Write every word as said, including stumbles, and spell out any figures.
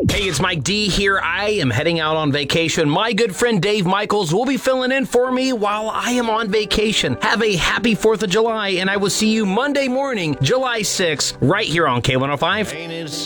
Hey, it's Mike D here. I am heading out on vacation. My good friend Dave Michaels will be filling in for me while I am on vacation. Have a happy fourth of July, and I will see you Monday morning, July sixth, right here on K one oh five.